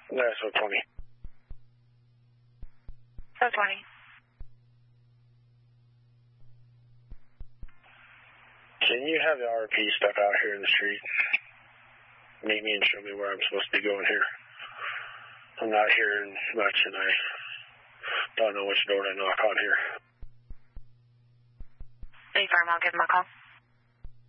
That's so 20. So 20. Can you have the RP stuff out here in the street? Meet me and show me where I'm supposed to be going here. I'm not hearing much, and I don't know which door to knock on here. Affirm, I'll give him a call.